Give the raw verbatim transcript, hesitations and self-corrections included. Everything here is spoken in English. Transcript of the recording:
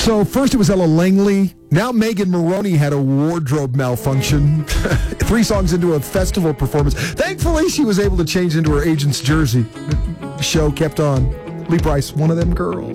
So first it was Ella Langley. Now Megan Maroney had a wardrobe malfunction. Three songs into a festival performance. Thankfully, she was able to change into her agent's jersey. The show kept on. Lee Price, one of them girls.